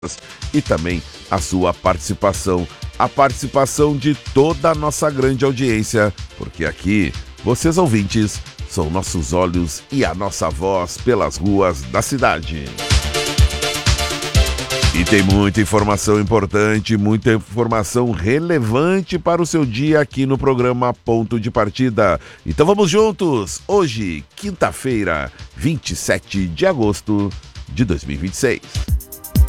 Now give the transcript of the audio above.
e também a sua participação, a participação de toda a nossa grande audiência, porque aqui, vocês ouvintes, são nossos olhos e a nossa voz pelas ruas da cidade. E tem muita informação importante, muita informação relevante para o seu dia aqui no programa Ponto de Partida. Então vamos juntos! Hoje, quinta-feira, 27 de agosto de 2026.